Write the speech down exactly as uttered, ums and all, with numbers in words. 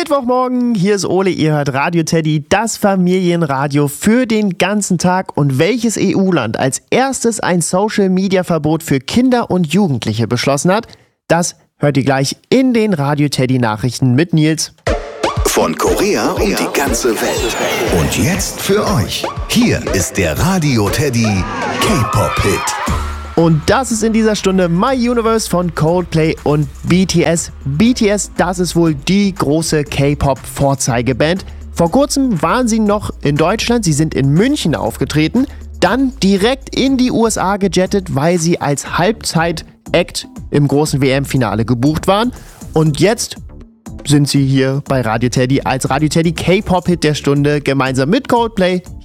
Mittwochmorgen, hier ist Ole, ihr hört Radio Teddy, das Familienradio für den ganzen Tag. Und welches E U-Land als erstes ein Social-Media-Verbot für Kinder und Jugendliche beschlossen hat, das hört ihr gleich in den Radio Teddy Nachrichten mit Nils. Von Korea um die ganze Welt. Und jetzt für euch, hier ist der Radio Teddy K-Pop-Hit. Und das ist in dieser Stunde My Universe von Coldplay und B T S. B T S, das ist wohl die große K-Pop-Vorzeigeband. Vor kurzem waren sie noch in Deutschland, sie sind in München aufgetreten, dann direkt in die U S A gejettet, weil sie als Halbzeit-Act im großen W M-Finale gebucht waren. Und jetzt sind sie hier bei Radio Teddy als Radio Teddy K-Pop-Hit der Stunde gemeinsam mit Coldplay.